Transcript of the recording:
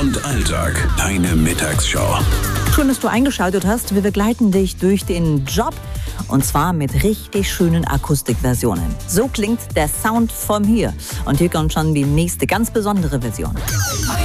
und Alltag. Deine Mittagsshow. Schön, dass du eingeschaltet hast. Wir begleiten dich durch den Job und zwar mit richtig schönen Akustikversionen. So klingt der Sound von hier. Und hier kommt schon die nächste ganz besondere Version.